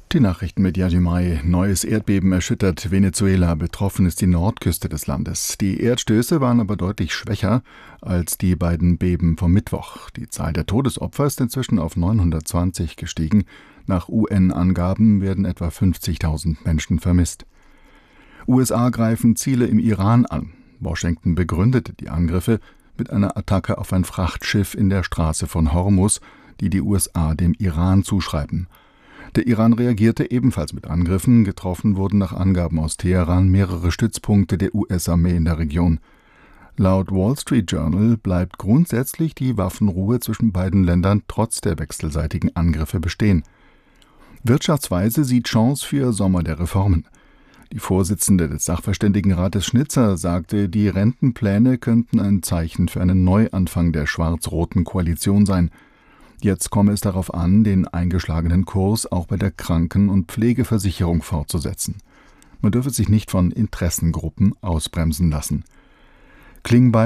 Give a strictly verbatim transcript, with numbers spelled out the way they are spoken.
Die Nachrichten mit Yaji Mai. Neues Erdbeben erschüttert Venezuela. Betroffen ist die Nordküste des Landes. Die Erdstöße waren aber deutlich schwächer als die beiden Beben vom Mittwoch. Die Zahl der Todesopfer ist inzwischen auf neunhundertzwanzig gestiegen. Nach U N-Angaben werden etwa fünfzigtausend Menschen vermisst. U S A greifen Ziele im Iran an. Washington begründete die Angriffe mit einer Attacke auf ein Frachtschiff in der Straße von Hormuz, die die U S A dem Iran zuschreiben. Der Iran reagierte ebenfalls mit Angriffen. Getroffen wurden nach Angaben aus Teheran mehrere Stützpunkte der U S-Armee in der Region. Laut Wall Street Journal bleibt grundsätzlich die Waffenruhe zwischen beiden Ländern trotz der wechselseitigen Angriffe bestehen. Wirtschaftsweise sieht Chance für Sommer der Reformen. Die Vorsitzende des Sachverständigenrates Schnitzer sagte, die Rentenpläne könnten ein Zeichen für einen Neuanfang der schwarz-roten Koalition sein. Jetzt komme es darauf an, den eingeschlagenen Kurs auch bei der Kranken- und Pflegeversicherung fortzusetzen. Man dürfe sich nicht von Interessengruppen ausbremsen lassen. Klingbeil